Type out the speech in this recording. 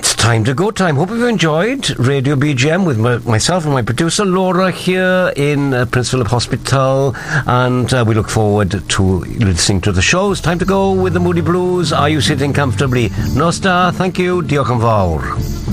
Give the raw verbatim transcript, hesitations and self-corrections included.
It's time to go time. Hope you've enjoyed Radio B G M with my, myself and my producer Laura here in uh, Prince Philip Hospital, and uh, we look forward to listening to the show. It's time to go with the Moody Blues. Are you sitting comfortably? No star, thank you. Diolch yn fawr.